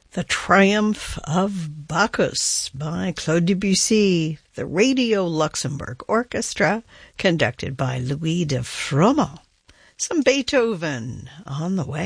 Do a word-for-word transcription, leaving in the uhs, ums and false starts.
The Triumph of Bacchus by Claude Debussy, the Radio Luxembourg Orchestra, conducted by Louis de Froment. Some Beethoven on the way.